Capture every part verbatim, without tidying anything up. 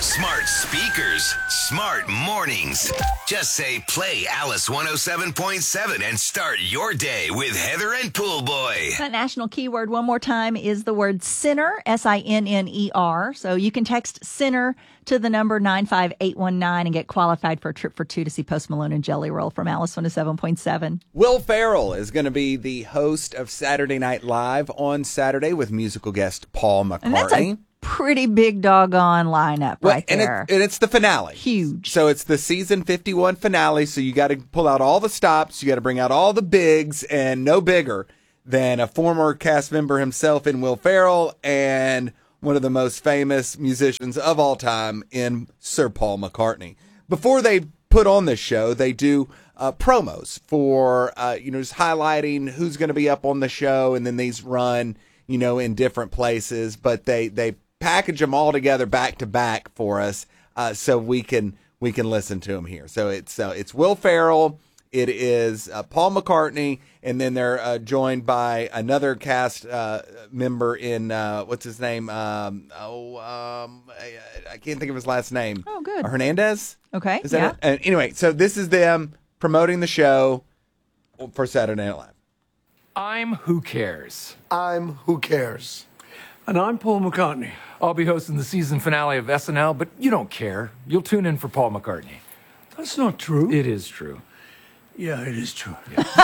Smart speakers, smart mornings. Just say play Alice one oh seven point seven and start your day with Heather and Pool Boy. That national keyword one more time is the word sinner, S I N N E R. So you can text sinner to the number nine five eight one nine and get qualified for a trip for two to see Post Malone and Jelly Roll from Alice one oh seven point seven. Will Ferrell is going to be the host of Saturday Night Live on Saturday with musical guest Paul McCartney. And that's a pretty big doggone lineup well, right and there. It, and it's the finale. Huge. So it's the season fifty-one finale, so you got to pull out all the stops, you got to bring out all the bigs, and no bigger than a former cast member himself in Will Ferrell and one of the most famous musicians of all time in Sir Paul McCartney. Before they put on this show, they do uh, promos for, uh, you know, just highlighting who's going to be up on the show, and then these run, you know, in different places, but they, they package them all together back to back for us, uh, so we can we can listen to them here. So it's uh, it's Will Ferrell, it is uh, Paul McCartney, and then they're uh, joined by another cast uh, member in uh, what's his name? Um, oh, um, I, I can't think of his last name. Oh, good. Hernandez. Okay. Is that yeah. it? And anyway, so this is them promoting the show for Saturday Night Live. I'm Who Cares. I'm Who Cares. And I'm Paul McCartney. I'll be hosting the season finale of S N L, but you don't care. You'll tune in for Paul McCartney. That's not true. It is true. Yeah, it is true.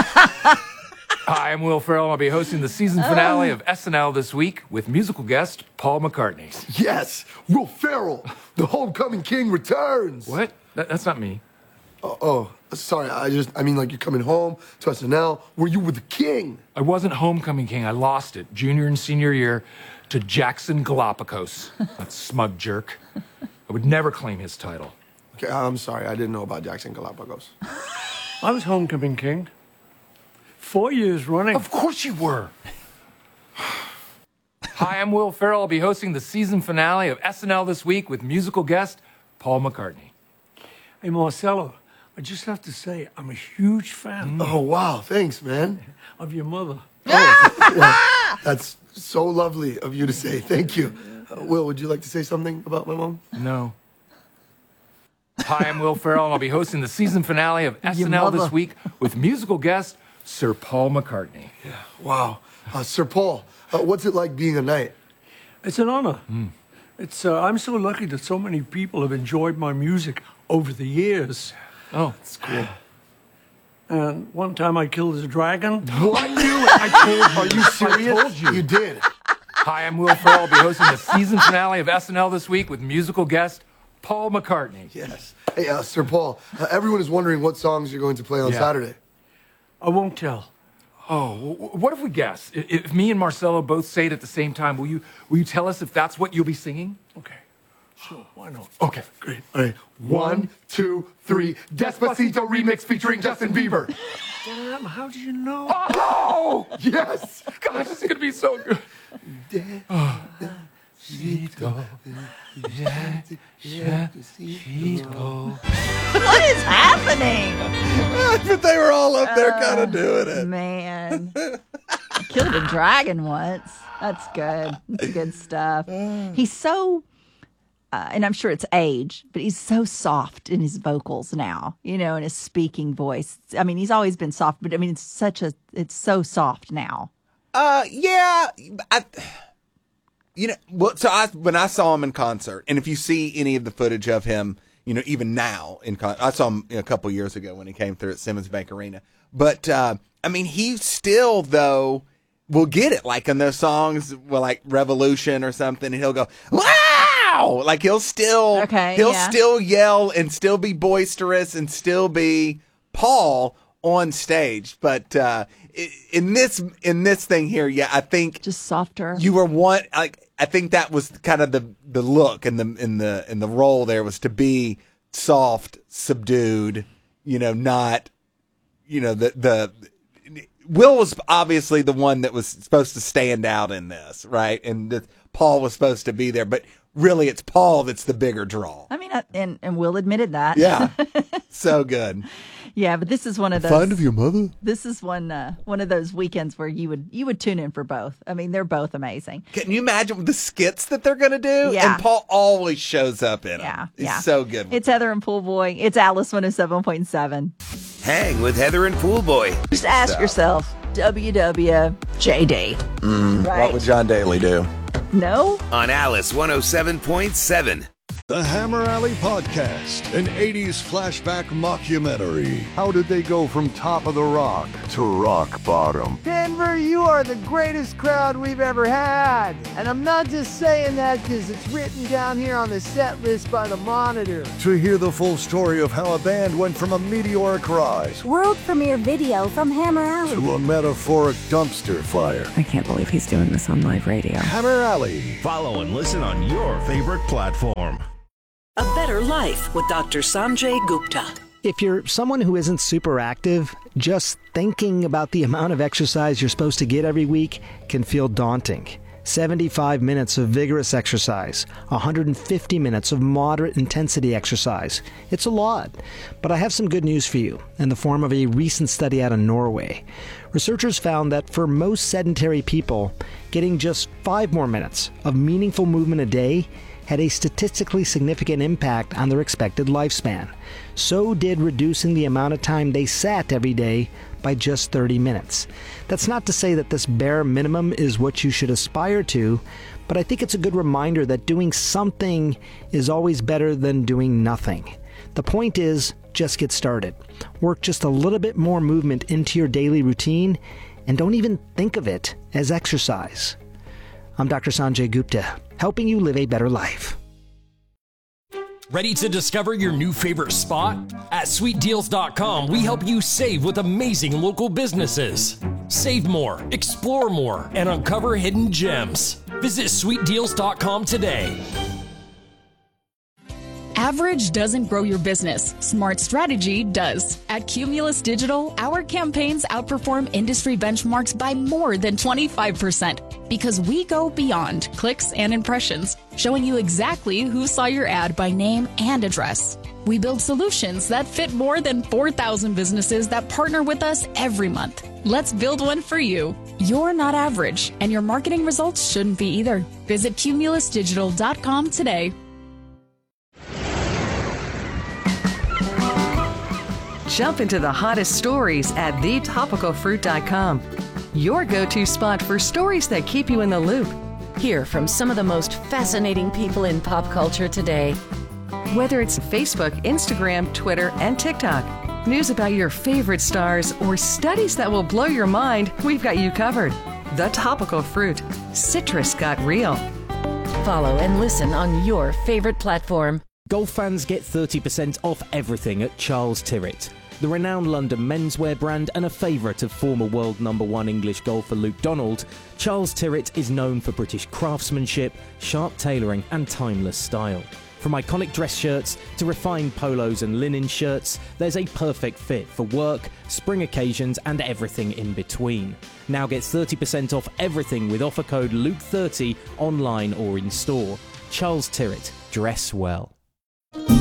Hi, I'm Will Ferrell. I'll be hosting the season finale of S N L this week with musical guest Paul McCartney. Yes, Will Ferrell, the homecoming king returns. What? That, that's not me. Oh, oh, sorry. I just, I mean, like you're coming home to S N L where you were the king. I wasn't homecoming king. I lost it junior and senior year to Jackson Galapagos, that smug jerk. I would never claim his title. Okay, I'm sorry. I didn't know about Jackson Galapagos. I was homecoming king. Four years running. Of course you were. Hi, I'm Will Ferrell. I'll be hosting the season finale of S N L this week with musical guest Paul McCartney. Hey, Marcelo, I just have to say, I'm a huge fan Oh, wow. Thanks, man. of your mother. Well, that's so lovely of you to say. Thank you. Uh, Will, would you like to say something about my mom? No. Hi, I'm Will Ferrell, and I'll be hosting the season finale of S N L mother. this week with musical guest Sir Paul McCartney. Yeah. Wow. Uh, Sir Paul, uh, what's it like being a knight? It's an honor. It's. Uh, I'm so lucky that so many people have enjoyed my music over the years. Oh, that's cool. And one time I killed a dragon. What? I knew it. I told you. Are you serious? I told you. You did. Hi, I'm Will Ferrell. I'll be hosting the season finale of S N L this week with musical guest Paul McCartney. Yes. Hey, uh, Sir Paul, uh, everyone is wondering what songs you're going to play on Yeah. Saturday. I won't tell. Oh, w- w- what if we guess? I- If me and Marcelo both say it at the same time, will you will you tell us if that's what you'll be singing? Okay. Sure, why not? Okay. Great. All right. One, two, three. Despacito remix featuring Justin Bieber. Damn, how do you know? Oh! Yes. Gosh, this is going to be so good. What is happening? But they were all up there kind of doing it. Man. I killed a dragon once. That's good. That's good stuff. He's so, uh, and I'm sure it's age, but he's so soft in his vocals now, you know, in his speaking voice. I mean, he's always been soft, but I mean, it's such a, it's so soft now. Uh, yeah, I, you know, well, so I when I saw him in concert, and if you see any of the footage of him, you know, even now in con- I saw him a couple years ago when he came through at Simmons Bank Arena. But uh, I mean, he still though will get it, like in those songs, well, like Revolution or something, and he'll go wow, like he'll still, Okay, he'll yeah. still yell and still be boisterous and still be Paul on stage. But uh, i- in this in this thing here, yeah, I think Just softer. you were one. Like I think that was kind of the the look and the in the in the role there was to be soft, subdued. You know, not you know the the. Will was obviously the one that was supposed to stand out in this, right? And that Paul was supposed to be there, but really it's Paul that's the bigger draw. I mean, I, and, and Will admitted that. Yeah. So good. Yeah, but this is one of those. Fond of your mother? This is one uh, one of those weekends where you would you would tune in for both. I mean, they're both amazing. Can you imagine the skits that they're going to do? Yeah. And Paul always shows up in them. Yeah, He's yeah. so good. with It's Heather and Pool Boy. It's Alice one oh seven point seven. Hang with Heather and Pool Boy. Just ask So. yourself, W W J D. Mm, right? What would John Daly do? No? On Alice one oh seven point seven. The Hammer Alley Podcast, an eighties flashback mockumentary. How did they go from top of the rock to rock bottom? Denver, you are the greatest crowd we've ever had. And I'm not just saying that because it's written down here on the set list by the Monitor. To hear the full story of how a band went from a meteoric rise World premiere video from Hammer Alley. to a metaphoric dumpster fire. I can't believe he's doing this on live radio. Hammer Alley. Follow and listen on your favorite platform. A Better Life with Doctor Sanjay Gupta. If you're someone who isn't super active, just thinking about the amount of exercise you're supposed to get every week can feel daunting. seventy-five minutes of vigorous exercise, one hundred fifty minutes of moderate intensity exercise. It's a lot. But I have some good news for you in the form of a recent study out of Norway. Researchers found that for most sedentary people, getting just five more minutes of meaningful movement a day had a statistically significant impact on their expected lifespan. So did reducing the amount of time they sat every day by just thirty minutes. That's not to say that this bare minimum is what you should aspire to, but I think it's a good reminder that doing something is always better than doing nothing. The point is, just get started. Work just a little bit more movement into your daily routine, and don't even think of it as exercise. I'm Doctor Sanjay Gupta, helping you live a better life. Ready to discover your new favorite spot? At sweet deals dot com, we help you save with amazing local businesses. Save more, explore more, and uncover hidden gems. Visit sweet deals dot com today. Average doesn't grow your business. Smart strategy does. At Cumulus Digital, our campaigns outperform industry benchmarks by more than twenty-five percent because we go beyond clicks and impressions, showing you exactly who saw your ad by name and address. We build solutions that fit more than four thousand businesses that partner with us every month. Let's build one for you. You're not average, and your marketing results shouldn't be either. Visit cumulus digital dot com today. Jump into the hottest stories at the topical fruit dot com. Your go-to spot for stories that keep you in the loop. Hear from some of the most fascinating people in pop culture today. Whether it's Facebook, Instagram, Twitter, and TikTok, news about your favorite stars, or studies that will blow your mind, we've got you covered. The Topical Fruit. Citrus got real. Follow and listen on your favorite platform. Golf fans get thirty percent off everything at Charles Tyrwhitt. The renowned London menswear brand and a favourite of former world number one English golfer Luke Donald, Charles Tyrwhitt is known for British craftsmanship, sharp tailoring and timeless style. From iconic dress shirts to refined polos and linen shirts, there's a perfect fit for work, spring occasions and everything in between. Now get thirty percent off everything with offer code Luke thirty online or in store. Charles Tyrwhitt, dress well.